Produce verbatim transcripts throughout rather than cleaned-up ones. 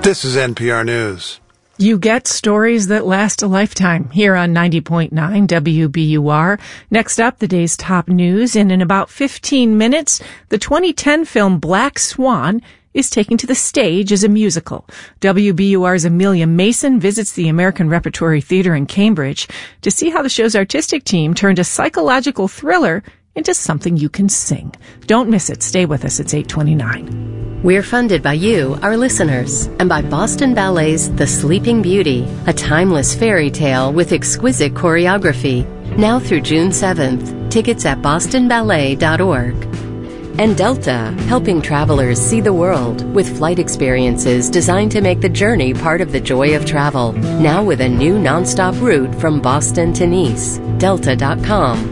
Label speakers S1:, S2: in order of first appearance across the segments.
S1: This is N P R News.
S2: You get stories that last a lifetime here on ninety point nine W B U R. Next up, the day's top news. And in about fifteen minutes, the twenty ten film Black Swan is taken to the stage as a musical. W B U R's Amelia Mason visits the American Repertory Theatre in Cambridge to see how the show's artistic team turned a psychological thriller into something you can sing. Don't miss it. Stay with us. It's eight twenty-nine.
S3: We're funded by you, our listeners, and by Boston Ballet's The Sleeping Beauty, a timeless fairy tale with exquisite choreography. Now through June seventh. Tickets at boston ballet dot org. And Delta, helping travelers see the world with flight experiences designed to make the journey part of the joy of travel. Now with a new nonstop route from Boston to Nice. delta dot com.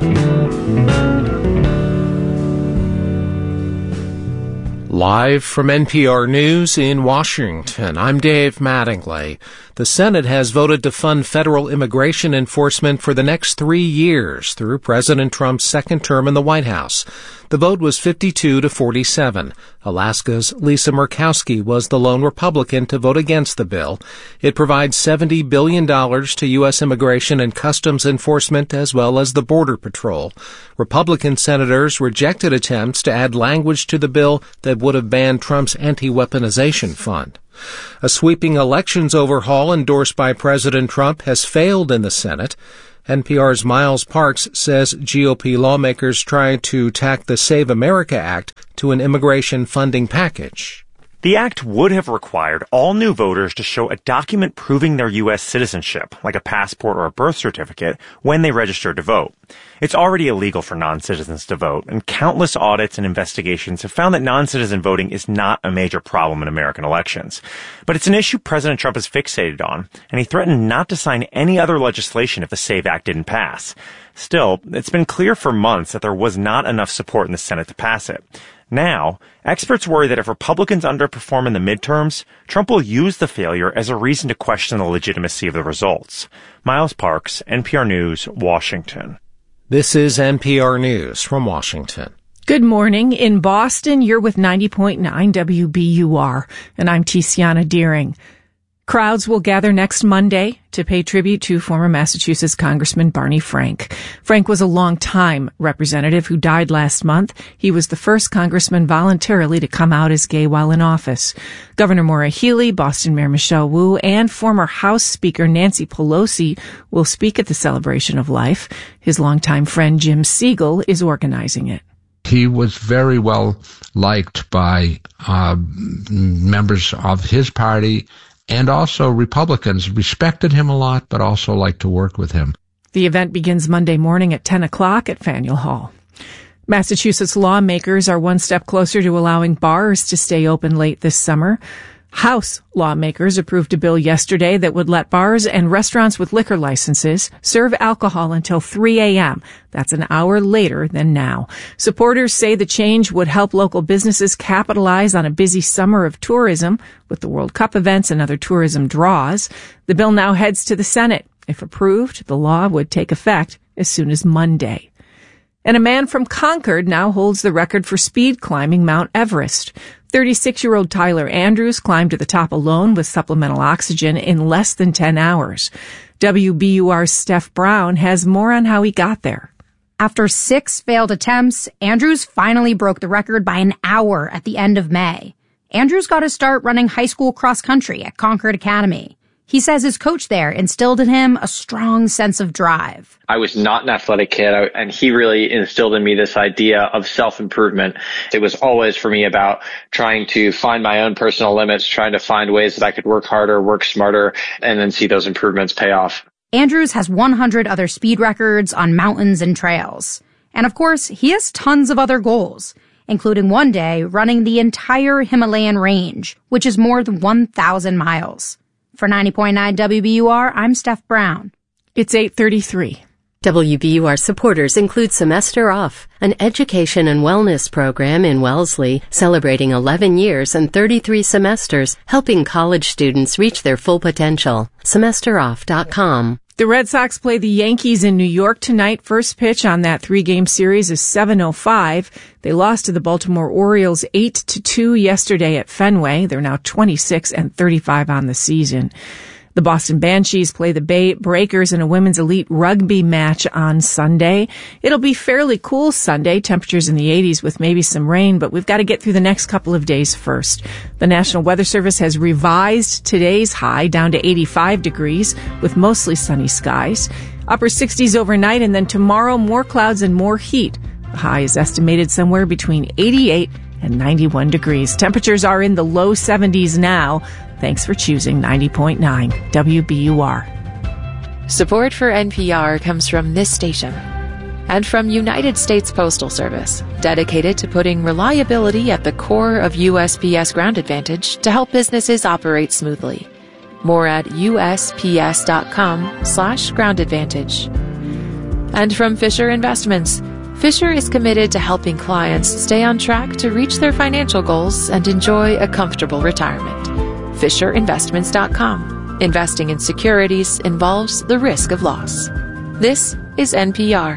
S4: Live from N P R News in Washington, I'm Dave Mattingly. The Senate has voted to fund federal immigration enforcement for the next three years through President Trump's second term in the White House. The vote was fifty-two to forty-seven. Alaska's Lisa Murkowski was the lone Republican to vote against the bill. It provides seventy billion dollars to U S immigration and customs enforcement as well as the Border Patrol. Republican senators rejected attempts to add language to the bill that would have banned Trump's anti-weaponization fund. A sweeping elections overhaul endorsed by President Trump has failed in the Senate. N P R's Miles Parks says G O P lawmakers try to tack the Save America Act to an immigration funding package.
S5: The act would have required all new voters to show a document proving their U S citizenship, like a passport or a birth certificate, when they register to vote. It's already illegal for non-citizens to vote, and countless audits and investigations have found that non-citizen voting is not a major problem in American elections. But it's an issue President Trump is fixated on, and he threatened not to sign any other legislation if the SAVE Act didn't pass. Still, it's been clear for months that there was not enough support in the Senate to pass it. Now, experts worry that if Republicans underperform in the midterms, Trump will use the failure as a reason to question the legitimacy of the results. Miles Parks, N P R News, Washington.
S4: This is N P R News from Washington.
S2: Good morning. In Boston, you're with ninety point nine W B U R, and I'm Tiziana Deering. Crowds will gather next Monday to pay tribute to former Massachusetts Congressman Barney Frank. Frank was a long-time representative who died last month. He was the first congressman voluntarily to come out as gay while in office. Governor Maura Healey, Boston Mayor Michelle Wu, and former House Speaker Nancy Pelosi will speak at the celebration of life. His longtime friend Jim Siegel is organizing it.
S6: He was very well liked by uh, members of his party, and also Republicans respected him a lot, but also liked to work with him.
S2: The event begins Monday morning at ten o'clock at Faneuil Hall. Massachusetts lawmakers are one step closer to allowing bars to stay open late this summer. House lawmakers approved a bill yesterday that would let bars and restaurants with liquor licenses serve alcohol until three a.m. That's an hour later than now. Supporters say the change would help local businesses capitalize on a busy summer of tourism with the World Cup events and other tourism draws. The bill now heads to the Senate. If approved, the law would take effect as soon as Monday. And a man from Concord now holds the record for speed climbing Mount Everest. thirty-six-year-old Tyler Andrews climbed to the top alone with supplemental oxygen in less than ten hours. W B U R's Steph Brown has more on how he got there.
S7: After six failed attempts, Andrews finally broke the record by an hour at the end of May. Andrews got to start running high school cross country at Concord Academy. He says his coach there instilled in him a strong sense of drive.
S8: I was not an athletic kid, and he really instilled in me this idea of self-improvement. It was always for me about trying to find my own personal limits, trying to find ways that I could work harder, work smarter, and then see those improvements pay off.
S7: Andrews has one hundred other speed records on mountains and trails. And of course, he has tons of other goals, including one day running the entire Himalayan range, which is more than one thousand miles. For ninety point nine W B U R, I'm Steph Brown.
S2: It's eight thirty-three.
S3: W B U R supporters include Semester Off, an education and wellness program in Wellesley celebrating eleven years and thirty-three semesters, helping college students reach their full potential. semester off dot com.
S2: The Red Sox play the Yankees in New York tonight. First pitch on that three-game series is seven oh five. They lost to the Baltimore Orioles eight to two yesterday at Fenway. They're now twenty-six and thirty-five on the season. The Boston Banshees play the Bay Breakers in a women's elite rugby match on Sunday. It'll be fairly cool Sunday, temperatures in the eighties with maybe some rain, but we've got to get through the next couple of days first. The National Weather Service has revised today's high down to eighty-five degrees with mostly sunny skies. Upper sixties overnight, and then tomorrow more clouds and more heat. The high is estimated somewhere between eighty-eight and ninety-one degrees. Temperatures are in the low seventies now. Thanks for choosing ninety point nine W B U R.
S1: Support for N P R comes from this station and from United States Postal Service, dedicated to putting reliability at the core of U S P S Ground Advantage to help businesses operate smoothly. More at U S P S dot com slash ground advantage. And from Fisher Investments. Fisher is committed to helping clients stay on track to reach their financial goals and enjoy a comfortable retirement. Fisher Investments dot com. Investing in securities involves the risk of loss. This is N P R.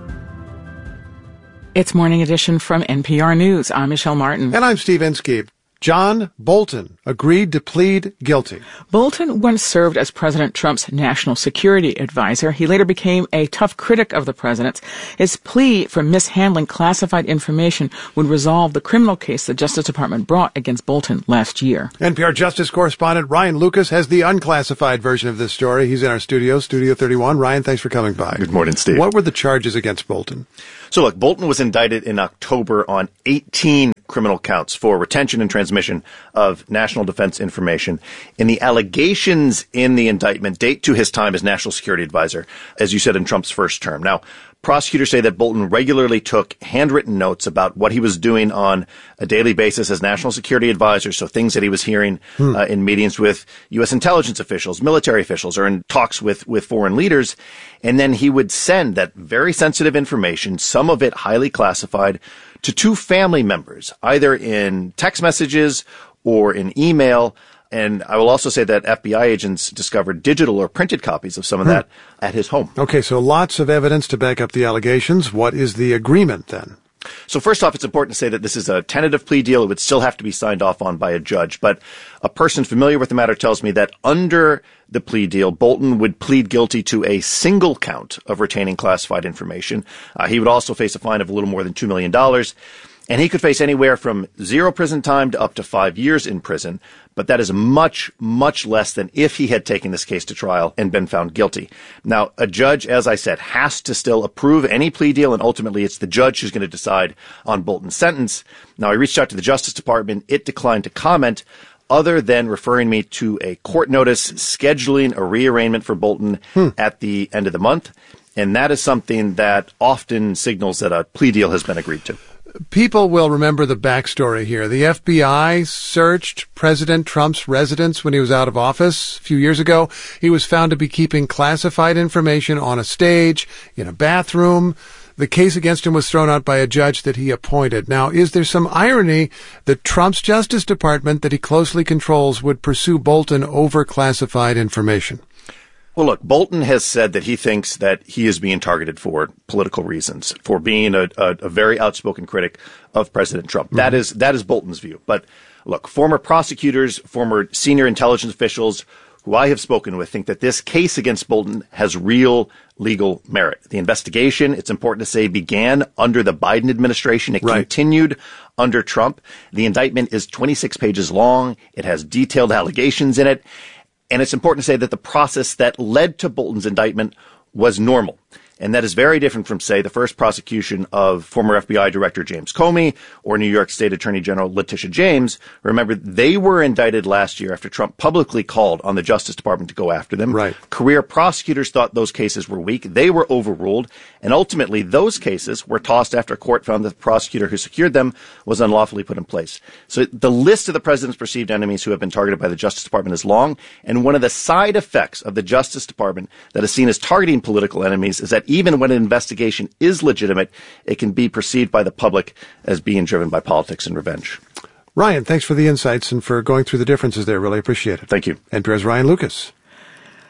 S9: It's Morning Edition from N P R News. I'm Michelle Martin.
S10: And I'm Steve Inskeep. John Bolton agreed to plead guilty.
S9: Bolton once served as President Trump's national security advisor. He later became a tough critic of the president's. His plea for mishandling classified information would resolve the criminal case the Justice Department brought against Bolton last year.
S10: N P R Justice correspondent Ryan Lucas has the unclassified version of this story. He's in our studio, Studio thirty-one. Ryan, thanks for coming by.
S11: Good morning, Steve.
S10: What were the charges against Bolton?
S11: So look, Bolton was indicted in October on eighteen criminal counts for retention and transmission of national defense information. And the allegations in the indictment date to his time as national security advisor, as you said, in Trump's first term. Now, prosecutors say that Bolton regularly took handwritten notes about what he was doing on a daily basis as national security advisor, so things that he was hearing hmm. uh, in meetings with U S intelligence officials, military officials, or in talks with, with foreign leaders. And then he would send that very sensitive information, some of it highly classified, to two family members, either in text messages or in email. And I will also say that F B I agents discovered digital or printed copies of some of hmm. that at his home.
S10: Okay, so lots of evidence to back up the allegations. What is the agreement then?
S11: So first off, it's important to say that this is a tentative plea deal. It would still have to be signed off on by a judge. But a person familiar with the matter tells me that under the plea deal, Bolton would plead guilty to a single count of retaining classified information. Uh, he would also face a fine of a little more than two million dollars. And he could face anywhere from zero prison time to up to five years in prison. But that is much, much less than if he had taken this case to trial and been found guilty. Now, a judge, as I said, has to still approve any plea deal, and ultimately it's the judge who's going to decide on Bolton's sentence. Now, I reached out to the Justice Department. It declined to comment, other than referring me to a court notice scheduling a rearrangement for Bolton hmm. at the end of the month. And that is something that often signals that a plea deal has been agreed to.
S10: People will remember the backstory here. The F B I searched President Trump's residence when he was out of office a few years ago. He was found to be keeping classified information on a stage, in a bathroom. The case against him was thrown out by a judge that he appointed. Now, is there some irony that Trump's Justice Department that he closely controls would pursue Bolton over classified information?
S11: Well, look, Bolton has said that he thinks that he is being targeted for political reasons, for being a, a, a very outspoken critic of President Trump. Mm-hmm. That is that is Bolton's view. But look, former prosecutors, former senior intelligence officials who I have spoken with think that this case against Bolton has real legal merit. The investigation, it's important to say, began under the Biden administration. It right. continued under Trump. The indictment is twenty-six pages long. It has detailed allegations in it. And it's important to say that the process that led to Bolton's indictment was normal. And that is very different from, say, the first prosecution of former F B I Director James Comey or New York State Attorney General Letitia James. Remember, they were indicted last year after Trump publicly called on the Justice Department to go after them.
S10: Right.
S11: Career prosecutors thought those cases were weak. They were overruled. And ultimately, those cases were tossed after a court found that the prosecutor who secured them was unlawfully put in place. So the list of the president's perceived enemies who have been targeted by the Justice Department is long. And one of the side effects of the Justice Department that is seen as targeting political enemies is that even when an investigation is legitimate, it can be perceived by the public as being driven by politics and revenge.
S10: Ryan, thanks for the insights and for going through the differences there. Really appreciate it.
S11: Thank you.
S10: N P R's Ryan Lucas.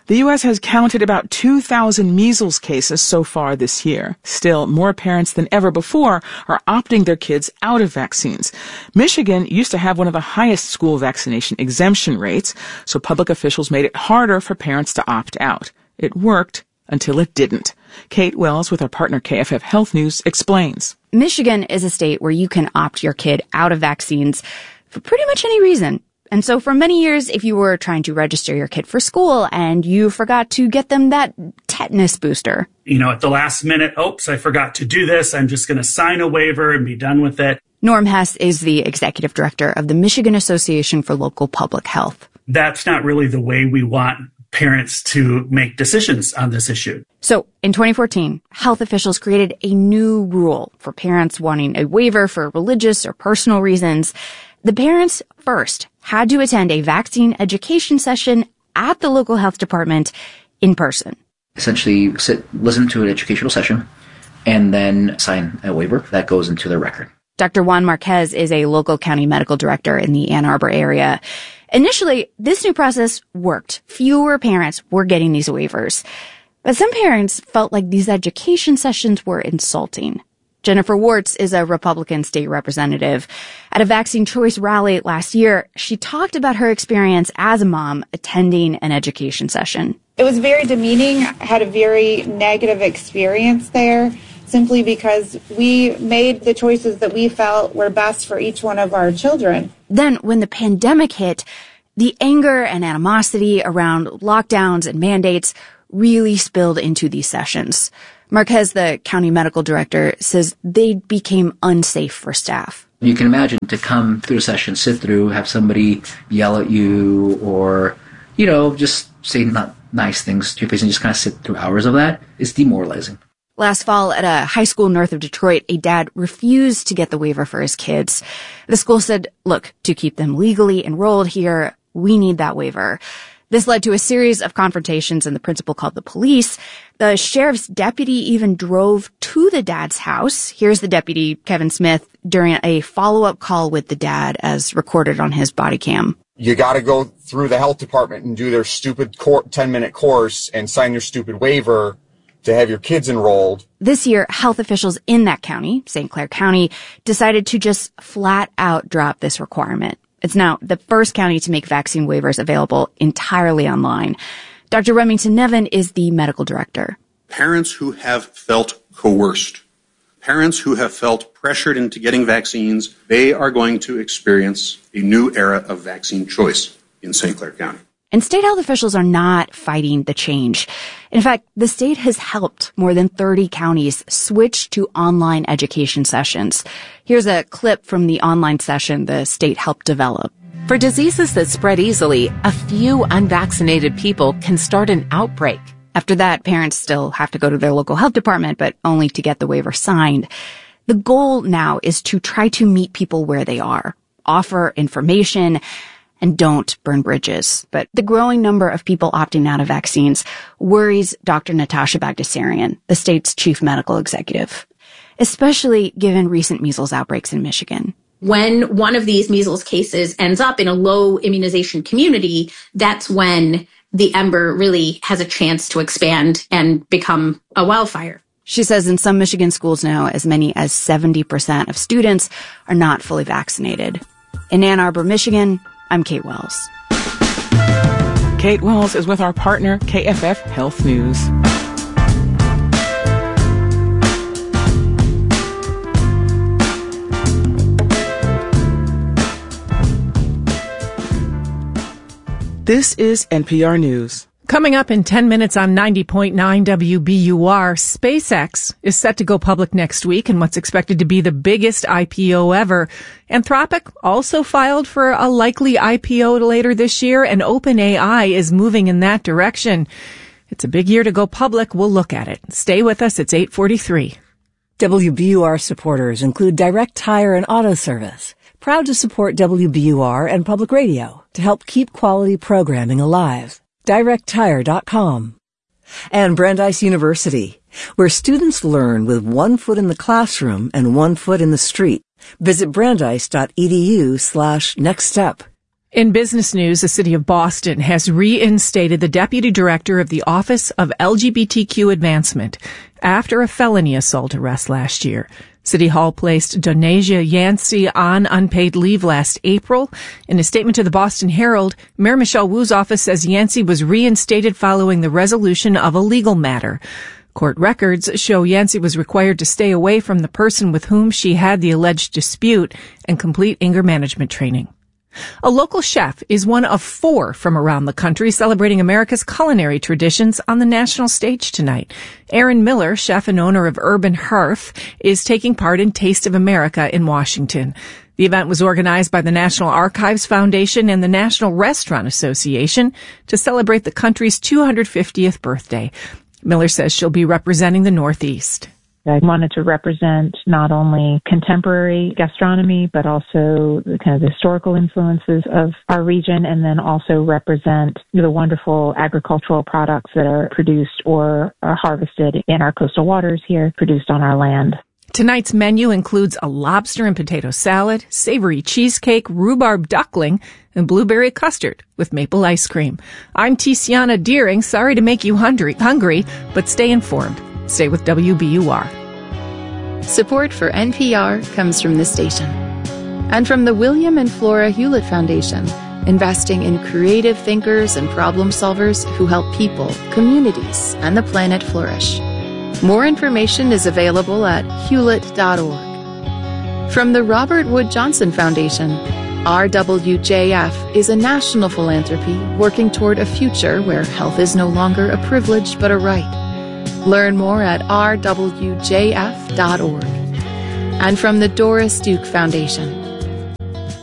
S9: The U S has counted about two thousand measles cases so far this year. Still, more parents than ever before are opting their kids out of vaccines. Michigan used to have one of the highest school vaccination exemption rates, so public officials made it harder for parents to opt out. It worked until it didn't. Kate Wells with our partner K F F Health News explains.
S7: Michigan is a state where you can opt your kid out of vaccines for pretty much any reason. And so for many years, if you were trying to register your kid for school and you forgot to get them that tetanus booster,
S12: you know, at the last minute, oops, I forgot to do this. I'm just going to sign a waiver and be done with it.
S7: Norm Hess is the executive director of the Michigan Association for Local Public Health.
S12: That's not really the way we want parents to make decisions on this issue.
S7: So in twenty fourteen, health officials created a new rule for parents wanting a waiver for religious or personal reasons. The parents first had to attend a vaccine education session at the local health department in person.
S13: Essentially sit, listen to an educational session, and then sign a waiver that goes into their record.
S7: Doctor Juan Marquez is a local county medical director in the Ann Arbor area. Initially, this new process worked. Fewer parents were getting these waivers. But some parents felt like these education sessions were insulting. Jennifer Wartz is a Republican state representative. At a vaccine choice rally last year, she talked about her experience as a mom attending an education session.
S14: It was very demeaning. I had a very negative experience there simply because we made the choices that we felt were best for each one of our children.
S7: Then when the pandemic hit, the anger and animosity around lockdowns and mandates really spilled into these sessions. Marquez, the county medical director, says they became unsafe for staff.
S13: You can imagine to come through a session, sit through, have somebody yell at you or, you know, just say not nice things to your face and just kind of sit through hours of that. It's demoralizing.
S7: Last fall at a high school north of Detroit, a dad refused to get the waiver for his kids. The school said, look, to keep them legally enrolled here, we need that waiver. This led to a series of confrontations and the principal called the police. The sheriff's deputy even drove to the dad's house. Here's the deputy, Kevin Smith, during a follow-up call with the dad as recorded on his body cam.
S15: You got to go through the health department and do their stupid ten-minute course and sign their stupid waiver to have your kids enrolled.
S7: This year, health officials in that county, Saint Clair County, decided to just flat out drop this requirement. It's now the first county to make vaccine waivers available entirely online. Doctor Remington Nevin is the medical director.
S16: Parents who have felt coerced, parents who have felt pressured into getting vaccines, they are going to experience a new era of vaccine choice in Saint Clair County.
S7: And state health officials are not fighting the change. In fact, the state has helped more than thirty counties switch to online education sessions. Here's a clip from the online session the state helped develop.
S1: For diseases that spread easily, a few unvaccinated people can start an outbreak.
S7: After that, parents still have to go to their local health department, but only to get the waiver signed. The goal now is to try to meet people where they are, offer information, and don't burn bridges. But the growing number of people opting out of vaccines worries Doctor Natasha Bagdasarian, the state's chief medical executive, especially given recent measles outbreaks in Michigan.
S17: When one of these measles cases ends up in a low immunization community, that's when the ember really has a chance to expand and become a wildfire.
S7: She says in some Michigan schools now, as many as seventy percent of students are not fully vaccinated. In Ann Arbor, Michigan, I'm Kate Wells.
S9: Kate Wells is with our partner, K F F Health News. This is N P R News.
S2: Coming up in ten minutes on ninety point nine W B U R, SpaceX is set to go public next week in what's expected to be the biggest I P O ever. Anthropic also filed for a likely I P O later this year, and OpenAI is moving in that direction. It's a big year to go public. We'll look at it. Stay with us. It's eight forty-three.
S18: W B U R supporters include Direct Tire and Auto Service, proud to support W B U R and public radio to help keep quality programming alive. direct tire dot com. And Brandeis University, where students learn with one foot in the classroom and one foot in the street. Visit brandeis dot e d u slash next step.
S2: In business news, the city of Boston has reinstated the deputy director of the Office of L G B T Q Advancement after a felony assault arrest last year. City Hall placed Donasia Yancey on unpaid leave last April. In a statement to the Boston Herald, Mayor Michelle Wu's office says Yancey was reinstated following the resolution of a legal matter. Court records show Yancey was required to stay away from the person with whom she had the alleged dispute and complete anger management training. A local chef is one of four from around the country celebrating America's culinary traditions on the national stage tonight. Aaron Miller, chef and owner of Urban Hearth, is taking part in Taste of America in Washington. The event was organized by the National Archives Foundation and the National Restaurant Association to celebrate the country's two hundred fiftieth birthday. Miller says she'll be representing the Northeast.
S19: I wanted to represent not only contemporary gastronomy, but also the kind of the historical influences of our region, and then also represent the wonderful agricultural products that are produced or are harvested in our coastal waters here, produced on our land.
S2: Tonight's menu includes a lobster and potato salad, savory cheesecake, rhubarb duckling, and blueberry custard with maple ice cream. I'm Tiziana Deering. Sorry to make you hungry, hungry, but stay informed. Stay with W B U R.
S1: Support for N P R comes from this station and from the William and Flora Hewlett Foundation, investing in creative thinkers and problem solvers who help people, communities, and the planet flourish. More information is available at hewlett dot org. From the Robert Wood Johnson Foundation, R W J F is a national philanthropy working toward a future where health is no longer a privilege but a right. Learn more at r w j f dot org. And from the Doris Duke Foundation.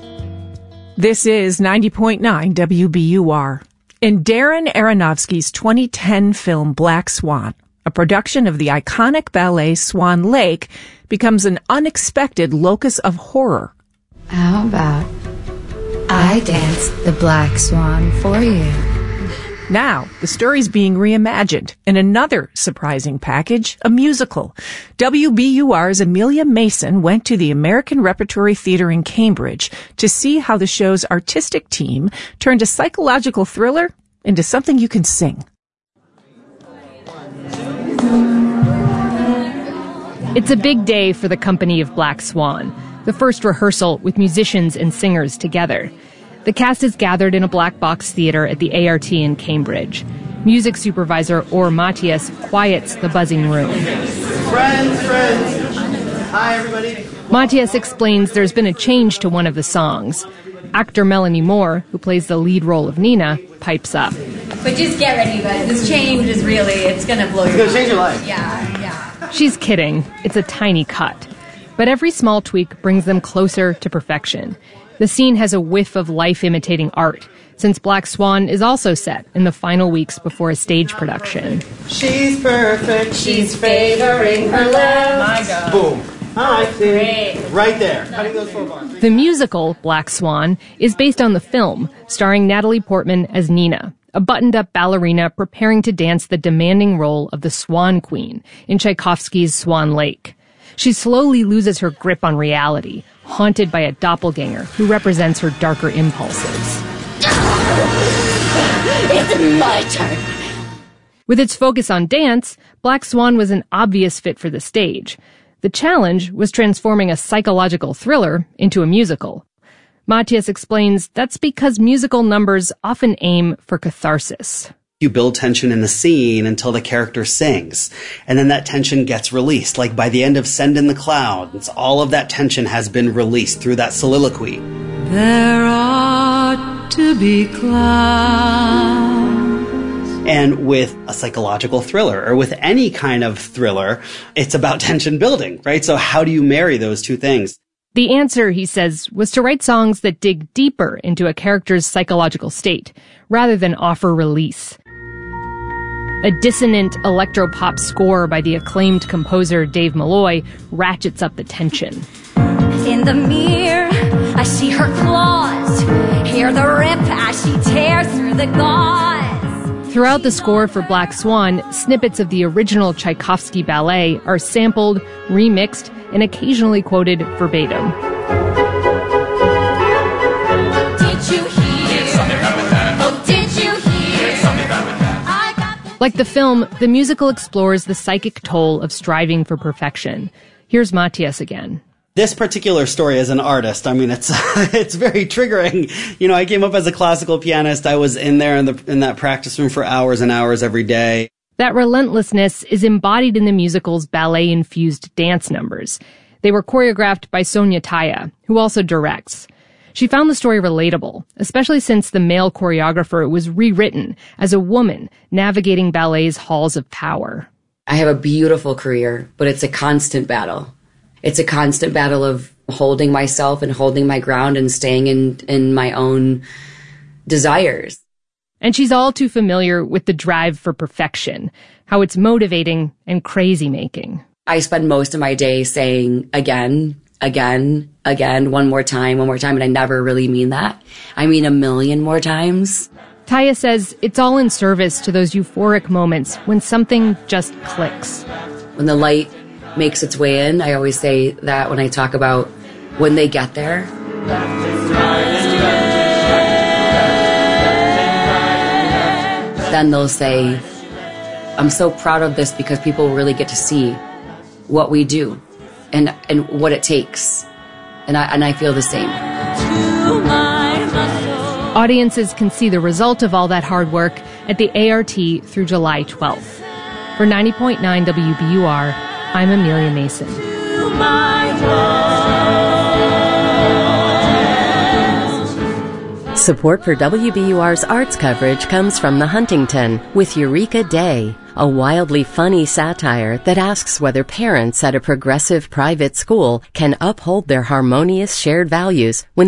S2: This is ninety point nine W B U R. In Darren Aronofsky's twenty ten film Black Swan, a production of the iconic ballet Swan Lake becomes an unexpected locus of horror.
S20: How about I dance the Black Swan for you?
S2: Now, the story's being reimagined in another surprising package, a musical. W B U R's Amelia Mason went to the American Repertory Theatre in Cambridge to see how the show's artistic team turned a psychological thriller into something you can sing.
S21: It's a big day for the company of Black Swan, the first rehearsal with musicians and singers together. The cast is gathered in a black box theater at the A R T in Cambridge. Music supervisor Or Matthias quiets the buzzing room.
S22: Friends, friends. Hi, everybody.
S21: Matthias explains there's been a change to one of the songs. Actor Melanie Moore, who plays the lead role of Nina, pipes up.
S23: But just get ready, guys. This change is really, it's going to blow your mind.
S22: It's going to change your life.
S23: Yeah, yeah.
S21: She's kidding. It's a tiny cut. But every small tweak brings them closer to perfection. The scene has a whiff of life-imitating art, since Black Swan is also set in the final weeks before a stage production.
S22: She's perfect.
S23: She's favoring her love.
S22: My God. Boom. Hi, Great. Right there. Cutting those four bars.
S21: The musical, Black Swan, is based on the film, starring Natalie Portman as Nina, a buttoned-up ballerina preparing to dance the demanding role of the Swan Queen in Tchaikovsky's Swan Lake. She slowly loses her grip on reality, haunted by a doppelganger who represents her darker impulses.
S23: It's my turn.
S21: With its focus on dance, Black Swan was an obvious fit for the stage. The challenge was transforming a psychological thriller into a musical. Matthias explains that's because musical numbers often aim for catharsis.
S24: You build tension in the scene until the character sings, and then that tension gets released. Like by the end of Send in the Clouds, all of that tension has been released through that soliloquy.
S25: There ought to be clouds.
S24: And with a psychological thriller, or with any kind of thriller, it's about tension building, right? So how do you marry those two things?
S21: The answer, he says, was to write songs that dig deeper into a character's psychological state, rather than offer release. A dissonant electropop score by the acclaimed composer Dave Malloy ratchets up the tension.
S23: In the mirror, I see her claws. Hear the rip as she tears through the gauze.
S21: Throughout the score for Black Swan, snippets of the original Tchaikovsky ballet are sampled, remixed, and occasionally quoted verbatim.
S23: Did you hear?
S21: Like the film, the musical explores the psychic toll of striving for perfection. Here's Matthias again.
S24: This particular story as an artist, I mean, it's it's very triggering. You know, I came up as a classical pianist. I was in there in the in that practice room for hours and hours every day.
S21: That relentlessness is embodied in the musical's ballet-infused dance numbers. They were choreographed by Sonia Taya, who also directs. She found the story relatable, especially since the male choreographer was rewritten as a woman navigating ballet's halls of power.
S3: I have a beautiful career, but it's a constant battle. It's a constant battle of holding myself and holding my ground and staying in, in my own desires.
S21: And she's all too familiar with the drive for perfection, how it's motivating and crazy-making.
S3: I spend most of my day saying again, again, again, one more time, one more time, and I never really mean that. I mean a million more times.
S21: Taya says it's all in service to those euphoric moments when something just clicks.
S3: When the light makes its way in, I always say that when I talk about when they get there. Then they'll say, I'm so proud of this because people really get to see what we do and, and what it takes. And I, and I feel the same.
S21: Audiences can see the result of all that hard work at the A R T through July twelfth. For ninety point nine W B U R, I'm Amelia Mason.
S4: Support for W B U R's arts coverage comes from The Huntington with Eureka Day, a wildly funny satire that asks whether parents at a progressive private school can uphold their harmonious shared values when